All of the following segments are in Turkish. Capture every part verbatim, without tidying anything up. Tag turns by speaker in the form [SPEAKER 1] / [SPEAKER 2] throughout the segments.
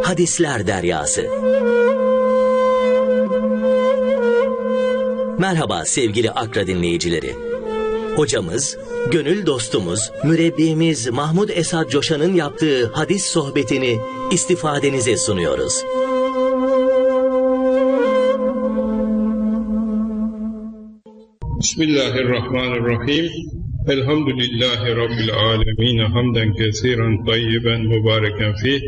[SPEAKER 1] Hadisler Deryası. Merhaba sevgili Akra dinleyicileri. Hocamız, gönül dostumuz, mürebbimiz Mahmud Esad Coşan'ın yaptığı hadis sohbetini istifadenize sunuyoruz.
[SPEAKER 2] Bismillahirrahmanirrahim. Elhamdülillahi Rabbil alemin. Hamden kesiren tayyiben mübareken fih.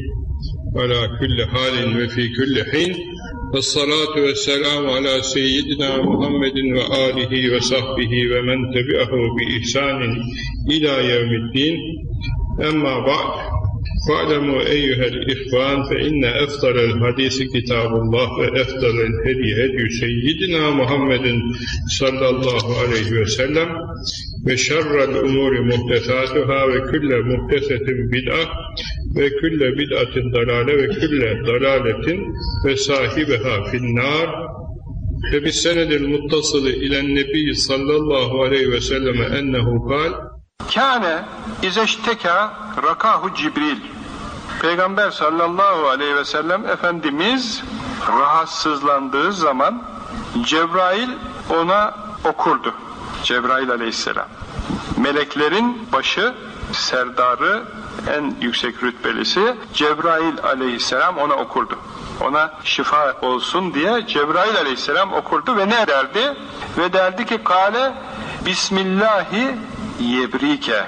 [SPEAKER 2] Ala kulli halin ve fi kulli hin. Vessalatu vesselamu ala seyyidina Muhammedin ve alihi ve sahbihi ve men tebi'ahu bi ihsanin ila yevmiddin. Emma ba'd. Fa'lemu eyyuhel ihvan fe inne eftalel hadisi kitabullah ve eftalel hedi hedi seyyidina Muhammedin sallallahu aleyhi ve sellem ve şerrel umuri muhtesatuhâ ve külle muhtesetin bid'ah ve külle bid'atin dalale ve külle dalaletin ve sahibiha finnâr ve bis senedil muttasılı ilen nebi sallallahu aleyhi ve selleme ennehu kâl
[SPEAKER 3] Kâne izeşteka rakahu Cibril. Peygamber sallallahu aleyhi ve sellem Efendimiz rahatsızlandığı zaman Cebrail ona okurdu. Cebrail aleyhisselam. Meleklerin başı, serdarı, en yüksek rütbelisi Cebrail aleyhisselam ona okurdu. Ona şifa olsun diye Cebrail aleyhisselam okurdu ve ne derdi? Ve derdi ki kâle Bismillahi yebrike.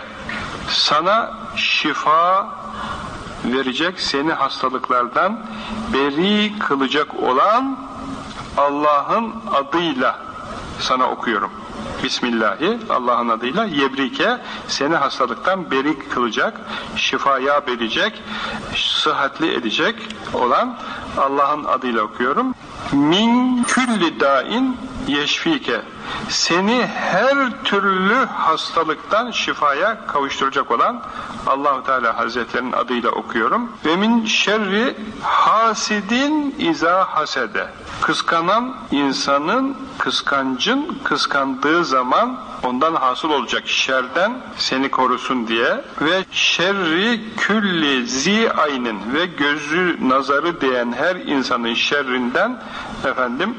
[SPEAKER 3] Sana şifa verecek, seni hastalıklardan beri kılacak olan Allah'ın adıyla sana okuyorum. Bismillahi, Allah'ın adıyla, yebrike, seni hastalıktan beri kılacak, şifaya verecek, sıhhatli edecek olan Allah'ın adıyla okuyorum. Min külli dain yeşfike, seni her türlü hastalıktan şifaya kavuşturacak olan Allah-u Teala Hazretlerinin adıyla okuyorum. Ve min şerri hasidin iza hasede, kıskanan insanın, kıskancın kıskandığı zaman ondan hasıl olacak şerden seni korusun diye ve şerri külli zi aynin, ve gözü nazarı değen her insanın şerrinden efendim